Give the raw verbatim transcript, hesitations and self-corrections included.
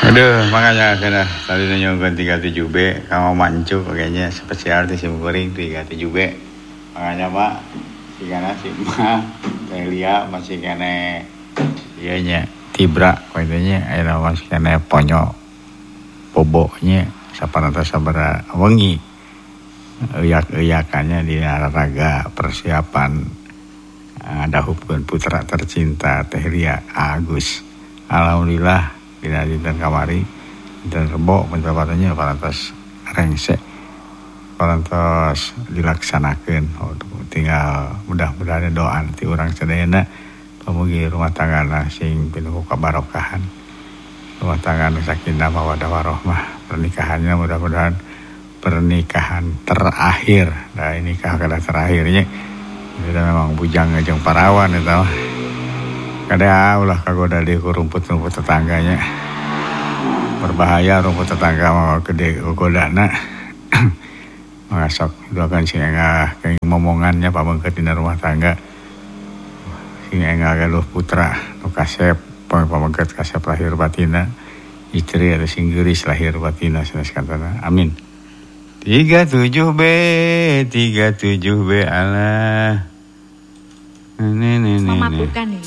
Aduh, makanya kena tadi nyogan tiga puluh tujuh B, kamu mancu kayaknya spesial di Simkuring tiga puluh tujuh B. Makanya Pak, si kana si Ma, Telia masih kena ianya tibra kayaknya aya masih kena ponyo boboknya saparata sabara wengi. Eyak-eyakannya di olahraga persiapan ada hubungan putra tercinta Telia Agus. Alhamdulillah dina dinten kamari dinten Rebo pendapatannya parantos rengsek parantos dilaksanakeun. Oh, tinggal mudah-mudahan doa ti urang sadayana pamugi rumah tanggana sing pinuh kabarokahan, rumah tangga nu sakinah mawaddah warahmah, pernikahannya mudah-mudahan pernikahan terakhir. Nah ini nikah kada terakhirnya kita memang bujang jeung parawan eta mah kada ulah kagoda di rumput-rumput tetangganya. Berbahaya rumput tetangga mah gede godana. Masuk doakan sing engah kayak momongannya pamengkeut dina rumah tangga. Sing engah galuh putra nu kasep pamengkeut kasep lahir batina. Istri ada sing geuris lahir batina sanes kantana. Amin. tiga puluh tujuh B, tiga puluh tujuh B Allah. Memabukan ya.